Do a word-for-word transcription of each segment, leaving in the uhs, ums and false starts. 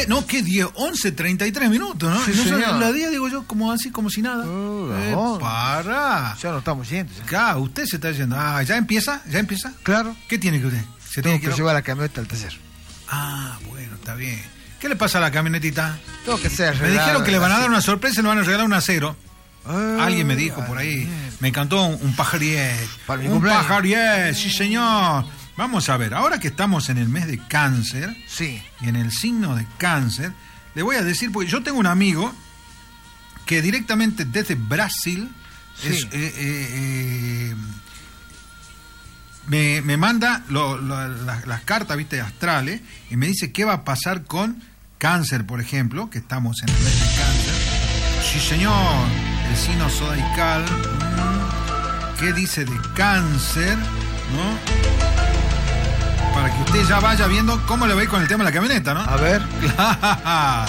diez, no, ¿qué diez? once, treinta y tres minutos, ¿no? Sí, no señor. La diez, digo yo, como así, como si nada. Uh, eh, para. Ya no estamos yendo. Ya. Acá, usted se está yendo. Ah, ¿ya empieza? ¿Ya empieza? Claro. ¿Qué tiene que usted? ¿Se Tengo tiene que ir? llevar la camioneta al taller. Ah, bueno, está bien. ¿Qué le pasa a la camionetita? Tengo que ser Me dijeron que le van a dar una una sorpresa y le van a regalar un acero. Ah, Alguien me dijo por ahí. Me encantó un, un pajariet. Para mi Un cumpleaños. pajariet, sí señor. Vamos a ver, ahora que estamos en el mes de cáncer Sí. y en el signo de cáncer, le voy a decir, porque yo tengo un amigo que directamente desde Brasil Sí. es, eh, eh, eh, me, me manda lo, lo, las, las cartas, viste, astrales, y me dice qué va a pasar con cáncer, por ejemplo, que estamos en el mes de cáncer. Sí, señor, el signo zodiacal. mm, ¿Qué dice de cáncer? ¿No? Para que usted ya vaya viendo cómo le va a ir con el tema de la camioneta, ¿no? A ver. Ah,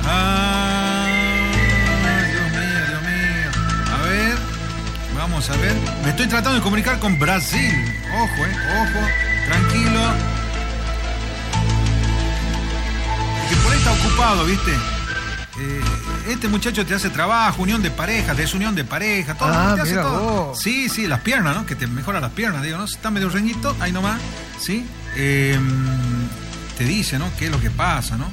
Dios mío, Dios mío. A ver, vamos a ver. Me estoy tratando de comunicar con Brasil. Ojo, eh, ojo, tranquilo. Que por ahí está ocupado, ¿viste? Eh, este muchacho te hace trabajo, unión de pareja, desunión de pareja, todo. Ah, te hace mira todo. vos. Sí, sí, las piernas, ¿no? Que te mejora las piernas, digo, ¿no? Está medio reñito, ahí nomás, ¿sí? Eh, te dice, ¿no? ¿Qué es lo que pasa, ¿no?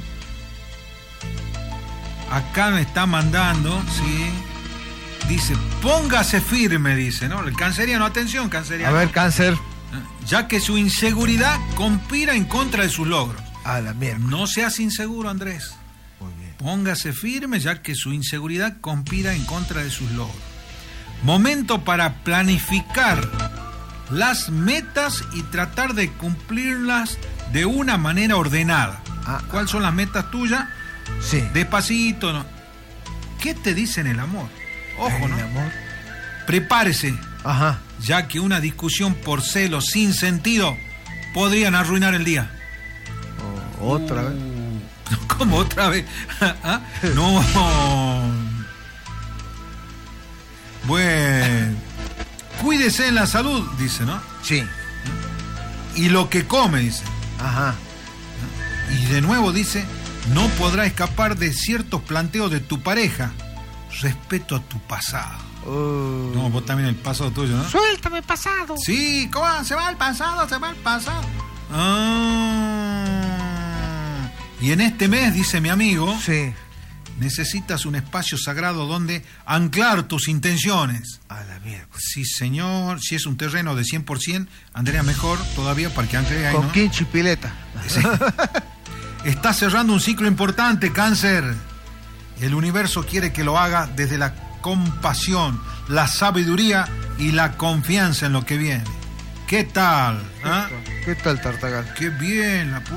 Acá me está mandando, ¿sí? Dice, póngase firme, dice, ¿no? El canceriano, atención, canceriano. A ver, cáncer. Ya que su inseguridad conspira en contra de sus logros. A la mierda. No seas inseguro, Andrés. Muy bien. Póngase firme, ya que su inseguridad conspira en contra de sus logros. Momento para planificar las metas y tratar de cumplirlas de una manera ordenada. Ah, ¿Cuáles son las metas tuyas? Sí. Despacito, ¿no? ¿Qué te dicen el amor? Ojo, Ay, ¿no? mi amor. Prepárese, Ajá. ya que una discusión por celos sin sentido podrían arruinar el día. Oh, otra vez. ¿Cómo otra vez? ¿Ah? No. Bueno. Cuídese en la salud, dice, ¿no? Sí. Y lo que come, dice. Ajá. Y de nuevo dice, no podrá escapar de ciertos planteos de tu pareja. Respeto a tu pasado. Uh. No, vos también el pasado tuyo, ¿no? Suéltame pasado. Sí, ¿cómo? Se va el pasado, se va el pasado. Ah. Y en este mes, dice mi amigo, Sí. necesitas un espacio sagrado donde anclar tus intenciones. A la mierda. Sí, señor. Si es un terreno de cien por ciento, Andrea, mejor todavía para que ancle ahí, Con ¿no? quincho y pileta. Sí. Está cerrando un ciclo importante, cáncer. El universo quiere que lo haga desde la compasión, la sabiduría y la confianza en lo que viene. ¿Qué tal? ¿Ah? ¿Qué tal, Tartagal? ¡Qué bien, la pu!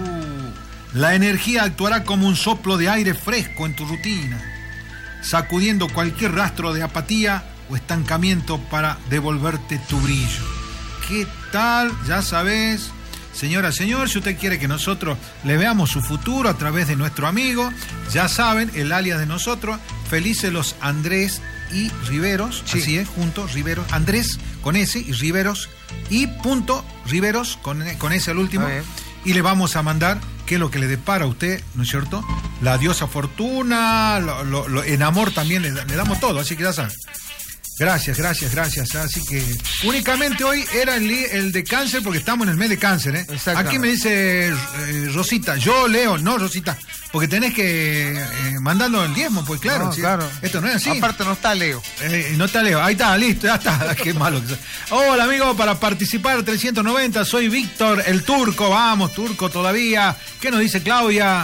La energía actuará como un soplo de aire fresco en tu rutina, sacudiendo cualquier rastro de apatía o estancamiento para devolverte tu brillo. ¿Qué tal? Ya sabes, señora, señor, si usted quiere que nosotros le veamos su futuro a través de nuestro amigo, ya saben, el alias de nosotros, Felices los Andrés y Riveros, Sí. así es, juntos, Riveros, Andrés con S y Riveros, y punto Riveros con, con S al último, y le vamos a mandar qué es lo que le depara a usted, ¿no es cierto? La diosa fortuna, lo, lo, lo, en amor también le, le damos todo, así que ya saben. Gracias, gracias, gracias. Así que únicamente hoy era el, el de cáncer porque estamos en el mes de cáncer, ¿eh? Aquí me dice eh, Rosita, yo leo, no Rosita, porque tenés que eh, mandarlo el diezmo, pues claro. No, ¿sí? claro. Esto no es así. Aparte no está Leo. Eh, no está Leo, ahí está, listo, ya está. Qué malo que soy. Hola amigo, para participar trescientos noventa, soy Víctor, el turco, vamos, turco todavía. ¿Qué nos dice Claudia?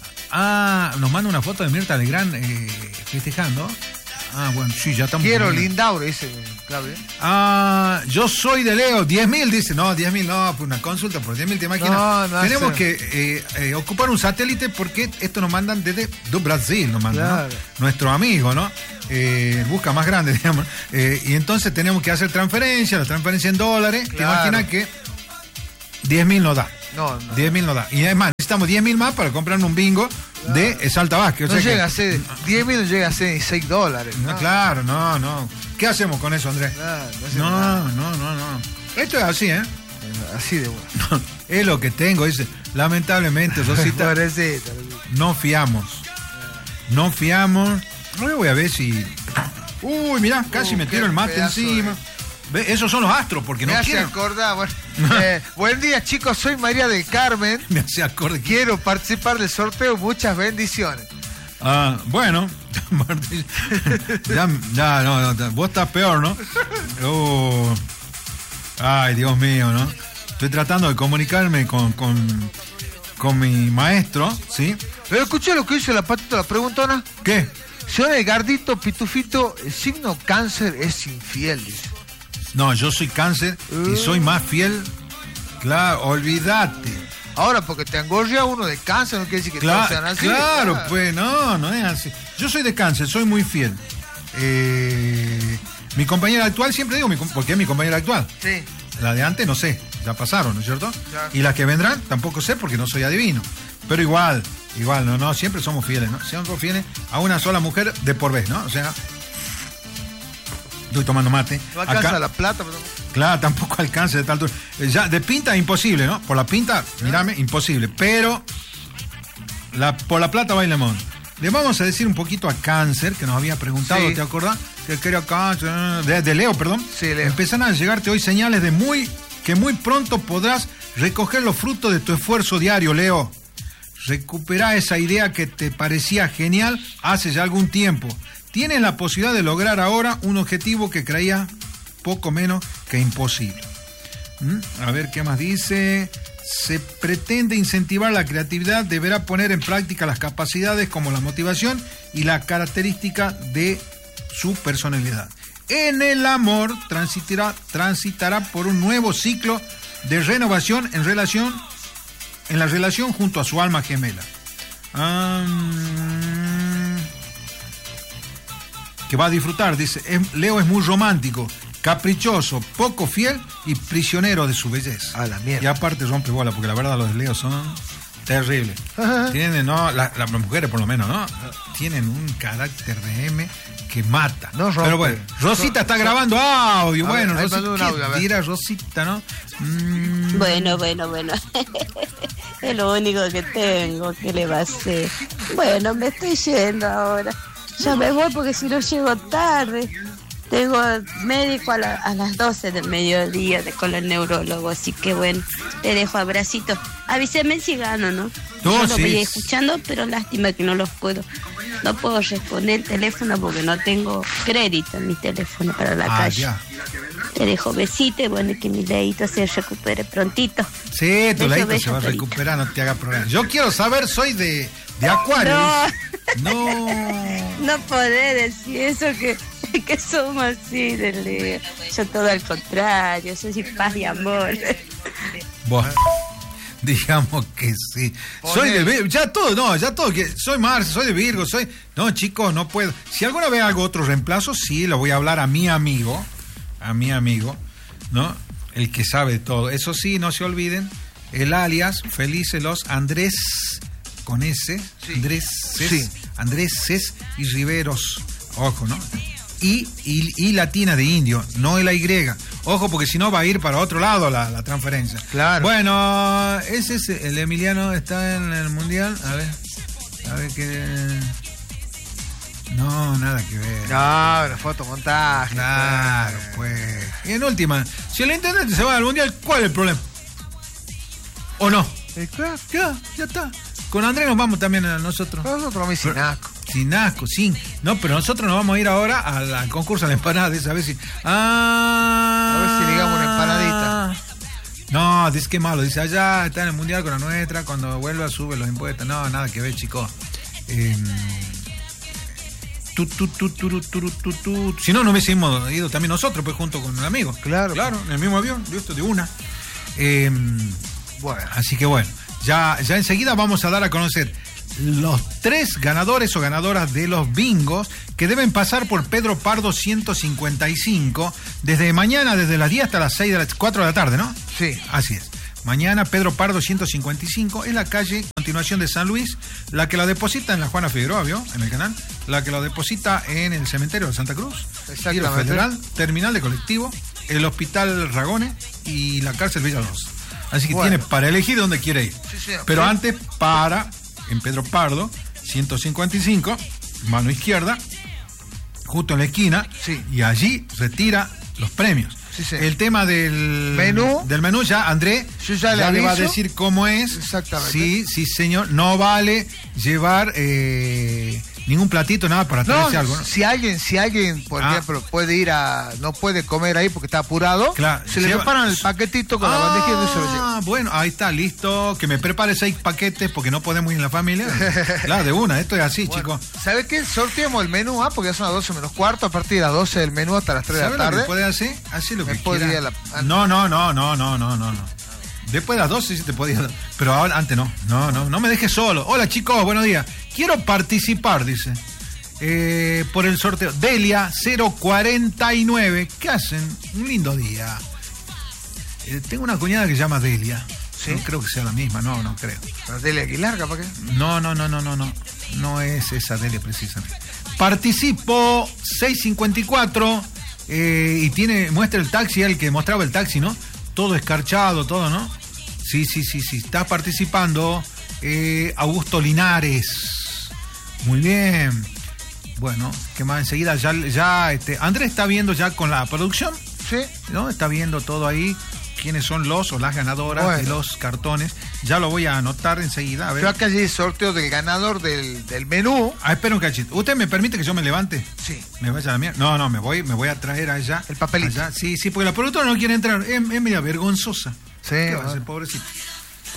Ah, nos manda una foto de Mirta Legrand eh, festejando. Ah, bueno, sí, ya estamos. Quiero con... Lindaure, dice Claudia. Ah, yo soy de Leo, diez mil, dice. No, diez mil no, pues una consulta por diez mil, ¿te imaginas? No, no Tenemos hace... que eh, eh, ocupar un satélite porque esto nos mandan desde do Brasil, nos mandan, claro. ¿no? Nuestro amigo, ¿no? Eh, busca más grande, digamos. Eh, y entonces tenemos que hacer transferencia, la transferencia en dólares. Claro. Te imaginas que diez mil no da. No, no. diez mil no da. Y además, necesitamos diez mil más para comprarnos un bingo claro. de Salta Vázquez. O no sea llega que... a ser, diez mil llega a ser seis dólares. No, ¿no? claro, no, no. ¿Qué hacemos con eso, Andrés? Nada, no, no, nada. no, no, no. Esto es así, ¿eh? Así de bueno. Es lo que tengo, dice. Lamentablemente, Rosita. no fiamos. No fiamos. No voy a ver si... Uy, mirá, casi uh, me tiro el mate encima. De... ¿Ve? Esos son los astros, porque me no hace quieren... acordar, bueno, eh, buen día, chicos, soy María del Carmen. Me hace acordar. Quiero participar del sorteo, muchas bendiciones. Ah, bueno, Martín, ya, ya, no, no, vos estás peor, ¿no? Oh, ay, Dios mío, ¿no? Estoy tratando de comunicarme con, con, con mi maestro, ¿sí? Pero escuché lo que dice la patita, la preguntona. ¿Qué? Señor Edgardito Pitufito, el signo cáncer es infiel, dice. No, yo soy cáncer uh. y soy más fiel. Claro, olvídate. Ahora, porque te angorria uno de cáncer, no quiere decir que claro, todos sean así. Claro, claro, pues no, no es así. Yo soy de cáncer, soy muy fiel. Eh, mi compañera actual, siempre digo, mi, porque es mi compañera actual. Sí. La de antes no sé, ya pasaron, ¿no es cierto? Ya. Y las que vendrán tampoco sé porque no soy adivino. Pero igual, igual, no, no, siempre somos fieles, ¿no? Siempre somos fieles a una sola mujer de por vez, ¿no? O sea, estoy tomando mate. No alcanza acá, la plata, pero... Claro, tampoco alcanza de tal altura. Ya, de pinta imposible, ¿no? Por la pinta, mirame, imposible. Pero la, por la plata baila mon. Le vamos a decir un poquito a Cáncer, que nos había preguntado, sí. ¿Te acordás? Que quería Cáncer, de, de Leo, perdón. Sí, Leo. Empiezan a llegarte hoy señales de muy que muy pronto podrás recoger los frutos de tu esfuerzo diario, Leo. Recuperá esa idea que te parecía genial hace ya algún tiempo. Tienes la posibilidad de lograr ahora un objetivo que creías poco menos que imposible. ¿Mm? A ver qué más dice. Se pretende incentivar la creatividad, deberá poner en práctica las capacidades como la motivación y la característica de su personalidad. En el amor transitará, transitará por un nuevo ciclo de renovación en relación en la relación junto a su alma gemela. Um, que va a disfrutar, dice, es, Leo es muy romántico, caprichoso, poco fiel y prisionero de su belleza. A la mierda. Y aparte rompe bola, porque la verdad los Leos son terribles. Ajá. Tienen, no, la, la, las mujeres por lo menos, ¿no? Tienen un carácter de M que mata. No rompe. Pero bueno, Rosita está grabando audio. A bueno, ver, Rosita, un audio, a ver. tira Rosita, ¿no? Mm. Bueno, bueno, bueno. Es lo único que tengo. ¿Qué le va a hacer? Bueno, me estoy yendo ahora. Ya me voy porque si no llego tarde. Tengo médico a, la, a las doce del mediodía de, con el neurólogo, así que bueno, te dejo abracitos. Avíseme si gano, ¿no? No, Yo lo sí. voy escuchando, pero lástima que no los puedo. No puedo responder el teléfono porque no tengo crédito en mi teléfono para la ah, calle. Ya. Te dejo besito y bueno, que mi leíto se recupere prontito. Sí, tu Beso, leito beso, se va a Torita. recuperar, no te haga problema. Yo quiero saber, soy de, de Acuario. No. No. No podés decir eso que, que somos así de Leo. Yo todo al contrario, yo soy paz y amor. Bueno, digamos que sí. Soy de Virgo, ya todo, no, ya todo, que soy Mars, soy de Virgo, soy... No, chicos, no puedo. Si alguna vez hago otro reemplazo, sí, lo voy a hablar a mi amigo, a mi amigo, ¿no? El que sabe todo. Eso sí, no se olviden, el alias, felices los Andrés, con S, sí. Andrés Cés, sí. Andrés Cés y Riveros, ojo, ¿no? Y, y, y latina de indio, no la Y. Ojo, porque si no va a ir para otro lado la, la transferencia. Claro. Bueno, ese es el Emiliano, está en el Mundial. A ver, a ver qué... No, nada que ver. No, la fotomontaje. Claro, pues. Y en última, si el intendente se va al Mundial, ¿cuál es el problema? ¿O no? Eh, claro. Ya, ya está. Con Andrés nos vamos también a nosotros. Nosotros me sin asco. Sin asco, sin. No, pero nosotros nos vamos a ir ahora al, al concurso de empanadas, a ver si. Ah, A ver si digamos una empanadita. No, dice que malo. Dice allá está en el mundial con la nuestra. Cuando vuelva, sube los impuestos. No, nada que ver, chicos. Eh, tu, tu, tu, tu, tu, tu, tu. Si no, no hubiésemos ido también nosotros, pues junto con un amigo. Claro. Claro, en el mismo avión, listo, de una. Eh, Bueno. Así que bueno, ya, ya enseguida vamos a dar a conocer los tres ganadores o ganadoras de los bingos que deben pasar por Pedro Pardo ciento cincuenta y cinco desde mañana, desde las diez hasta las seis de las cuatro de la tarde, ¿no? Sí. Así es. Mañana Pedro Pardo ciento cincuenta y cinco en la calle continuación de San Luis, la que lo deposita en la Juana Figueroa, ¿vio? En el canal, la que lo deposita en el cementerio de Santa Cruz, Tiro Federal, terminal de colectivo, el hospital Ragones y la cárcel Villalobos. Así que bueno, tiene para elegir dónde quiere ir. Sí, sí, pero sí. antes para en Pedro Pardo, ciento cincuenta y cinco, mano izquierda, justo en la esquina, sí. Y allí retira los premios. Sí, sí. El tema del menú, del menú ya André yo ya, ya le, le va a decir cómo es. Exactamente. Sí, sí, señor. No vale llevar eh, ningún platito, nada para traerse no, algo, ¿no? Si alguien, si alguien, por ah. ejemplo, puede ir a, no puede comer ahí porque está apurado, claro, se le lleva... preparan el paquetito con ah, la bandejita y se lo lleva. Ah, bueno, ahí está, listo. Que me prepare seis paquetes porque no podemos ir en la familia. Claro, de una, esto es así, bueno, chicos. ¿Sabe qué? Sorteamos el menú, ah, porque ya son las doce menos cuarto, a partir de las doce del menú hasta las tres de la tarde. ¿Sabe lo que puede hacer? Así lo que quiera. La... No, no, no, no, no, no, no, no. Después de las doce sí te podía dar. Pero ahora, antes no. No, no, no me dejes solo. Hola, chicos, buenos días. Quiero participar, dice. Eh, por el sorteo. Delia cero cuarenta y nueve. ¿Qué hacen? Un lindo día. Eh, tengo una cuñada que se llama Delia. ¿Sí? No creo que sea la misma, no, no creo. ¿La Delia Aguilar, capaz que? No, no, no, no, no, no. No es esa Delia precisamente. Participo seiscientos cincuenta y cuatro eh, y tiene, muestra el taxi, el que mostraba el taxi, ¿no? Todo escarchado, todo, ¿no? Sí, sí, sí, sí. Está participando eh, Augusto Linares. Muy bien. Bueno, ¿qué más? Enseguida ya, ya este, Andrés está viendo ya con la producción, sí, ¿no? Está viendo todo ahí, quiénes son los o las ganadoras bueno. de los cartones. Ya lo voy a anotar enseguida. A ver. Yo acá hay sorteo del ganador del, del menú. Ah, espera un cachito. ¿Usted me permite que yo me levante? Sí. ¿Me vaya a la mierda? No, no, me voy, me voy a traer allá. El papelito. Allá. Sí, sí, porque la productora no quiere entrar. Es, es media vergonzosa. Sí. ¿Qué va a hacer, pobrecito?